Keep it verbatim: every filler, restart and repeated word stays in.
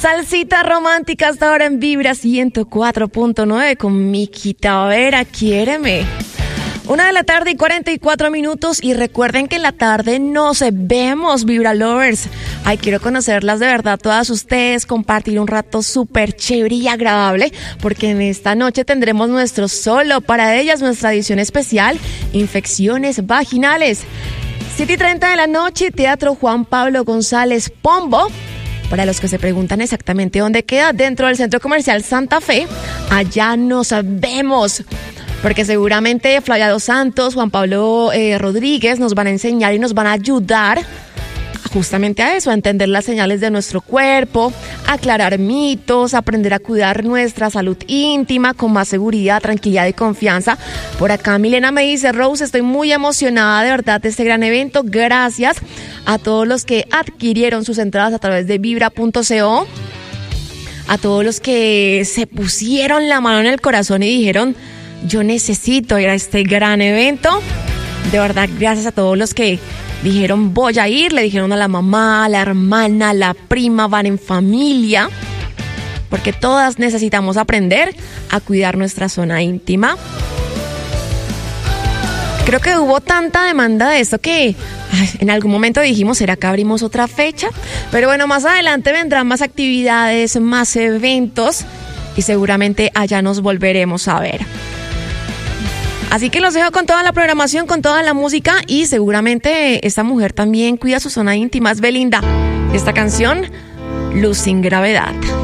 Salsita romántica hasta ahora en Vibra ciento cuatro punto nueve con Miki Tavera, quiéreme. Una de la tarde y cuarenta y cuatro minutos, y recuerden que en la tarde nos vemos, Vibra Lovers. Ay, quiero conocerlas de verdad todas ustedes, compartir un rato súper chévere y agradable, porque en esta noche tendremos nuestro solo para ellas, nuestra edición especial, infecciones vaginales. siete y treinta de la noche, Teatro Juan Pablo González Pombo. Para los que se preguntan exactamente dónde queda, dentro del Centro Comercial Santa Fe, allá nos vemos. Porque seguramente Flavia Dos Santos, Juan Pablo eh, Rodríguez nos van a enseñar y nos van a ayudar justamente a eso, a entender las señales de nuestro cuerpo, aclarar mitos, aprender a cuidar nuestra salud íntima con más seguridad, tranquilidad y confianza. Por acá Milena me dice: Rose, estoy muy emocionada de verdad de este gran evento. Gracias a todos los que adquirieron sus entradas a través de vibra punto co, a todos los que se pusieron la mano en el corazón y dijeron: yo necesito ir a este gran evento. De verdad, gracias a todos los que dijeron voy a ir, le dijeron a la mamá, a la hermana, a la prima, van en familia, porque todas necesitamos aprender a cuidar nuestra zona íntima. Creo que hubo tanta demanda de esto que ay, en algún momento dijimos, ¿será que abrimos otra fecha? Pero bueno, más adelante vendrán más actividades, más eventos, y seguramente allá nos volveremos a ver. Así que los dejo con toda la programación, con toda la música, y seguramente esta mujer también cuida su zona íntima. Es Belinda. Esta canción, Luz sin Gravedad.